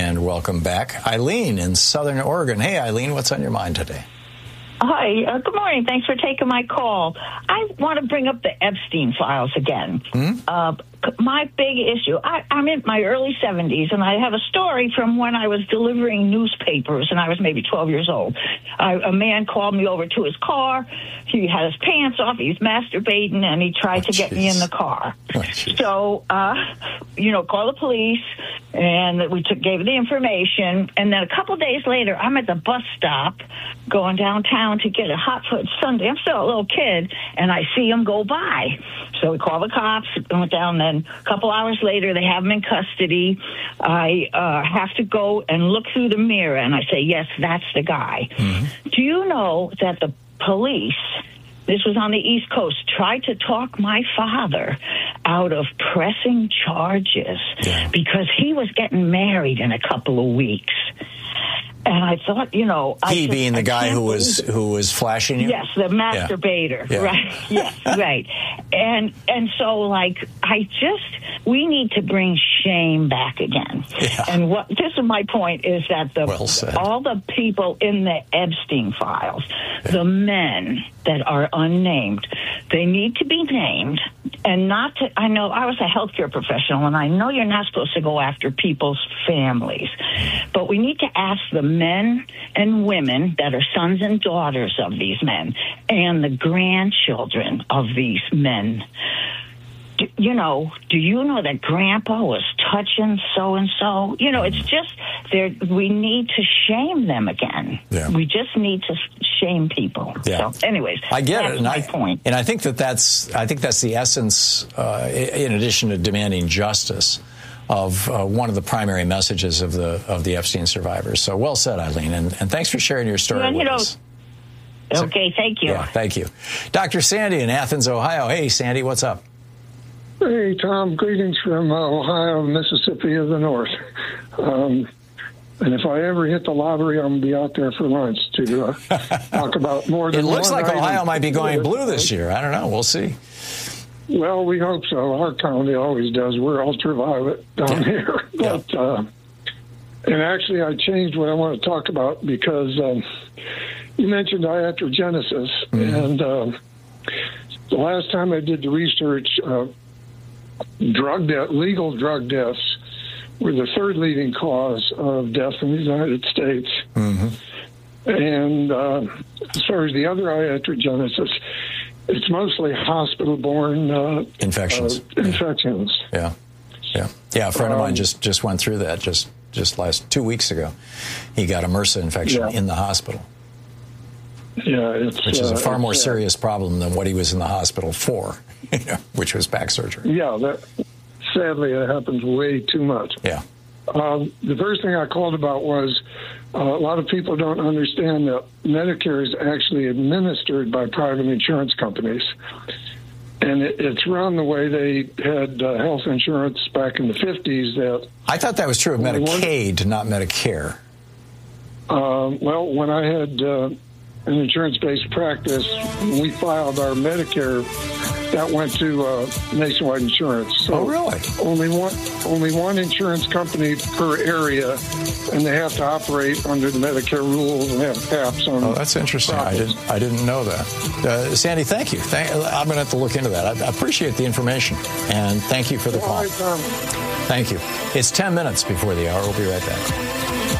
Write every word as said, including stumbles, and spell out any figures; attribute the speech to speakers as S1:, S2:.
S1: And welcome back. Eileen in Southern Oregon. Hey, Eileen, what's on your mind today?
S2: Hi, uh, good morning. Thanks for taking my call. I want to bring up the Epstein files again.
S1: Hmm?
S2: Uh, my big issue, I, I'm in my early seventies, and I have a story from when I was delivering newspapers, and I was maybe twelve years old. I, a man called me over to his car. He had his pants off. He's masturbating, and he tried
S1: Oh,
S2: to get me in the car.
S1: Oh,
S2: so, uh, you know, call the police, and we took, gave the information. And then a couple days later, I'm at the bus stop going downtown to get a hot foot sundae. I'm still a little kid, and I see him go by. So we call the cops, went down, then a couple hours later, they have him in custody. I uh, have to go and look through the mirror, and I say, yes, that's the guy. Mm-hmm. Do you know that the police, this was on the East Coast, tried to talk my father out of pressing charges
S1: yeah.
S2: because he was getting married in a couple of weeks. And I thought, you know, I
S1: he
S2: just,
S1: being the
S2: I
S1: guy
S2: can't
S1: who was
S2: believe it.
S1: who was flashing you.
S2: Yes, the masturbator.
S1: Yeah. Yeah.
S2: Right. Yes, right. And and so like I just we need to bring shame back again.
S1: Yeah.
S2: And what this is my point is that the
S1: Well said.
S2: all the people in the Epstein files, yeah. the men that are unnamed, they need to be named. And not to, I know I was a healthcare professional, and I know you're not supposed to go after people's families, but we need to ask the men and women that are sons and daughters of these men and the grandchildren of these men. Do, you know, do you know that Grandpa was touching so-and-so? You know, it's just, there. we need to shame them again.
S1: Yeah.
S2: We just need to shame people.
S1: Yeah.
S2: So, anyways,
S1: I get
S2: that's
S1: it, and
S2: my
S1: I
S2: point.
S1: and I think that that's I think that's the essence. Uh, in addition to demanding justice, of uh, one of the primary messages of the of the Epstein survivors. So well said, Eileen, and, and thanks for sharing your story
S2: Yeah,
S1: with
S2: you know,
S1: us.
S2: Okay, thank you.
S1: Yeah, thank you, Doctor Sandy in Athens, Ohio. Hey, Sandy, what's up?
S3: Hey, Tom. Greetings from uh, Ohio, Mississippi of the North. Um, and if I ever hit the lottery, I'm going to be out there for lunch to uh, talk about more than
S1: It looks
S3: one
S1: like Ohio
S3: item.
S1: might be going blue this year. I don't know. We'll see.
S3: Well, we hope so. Our county always does. We're ultraviolet down
S1: Yeah.
S3: here.
S1: Yeah.
S3: But, uh, and actually, I changed what I want to talk about because um, you mentioned iatrogenesis. Mm-hmm. And uh, the last time I did the research, uh, drug death, legal drug deaths were the third leading cause of death in the United States. Mm-hmm. And uh, as far as the other iatrogenesis, it's mostly hospital-borne uh,
S1: infections.
S3: Uh, infections.
S1: Yeah, yeah, yeah. A friend
S3: um,
S1: of mine just, just went through that just just last two weeks ago. He got a MRSA infection
S3: yeah.
S1: in the hospital.
S3: Yeah, it's,
S1: which is a far
S3: uh,
S1: more
S3: uh,
S1: serious problem than what he was in the hospital for, you know, which was back surgery.
S3: Yeah, that sadly it happens way too much.
S1: Yeah.
S3: Um, the first thing I called about was uh, a lot of people don't understand that Medicare is actually administered by private insurance companies. And it, it's run the way they had uh, health insurance back in the fifties. That
S1: I thought that was true of Medicaid, not Medicare.
S3: Um, well, when I had uh, an insurance-based practice, we filed our Medicare. That went to uh, Nationwide Insurance. So
S1: oh, really?
S3: Only one, only one insurance company per area, and they have to operate under the Medicare rules and have caps on.
S1: Oh, that's interesting. Profits. I didn't, I didn't know that. Uh, Sandy, thank you. Thank, I'm going to have to look into that. I, I appreciate the information, and thank you for the call.
S3: All right, Tom.
S1: Thank you. It's ten minutes before the hour. We'll be right back.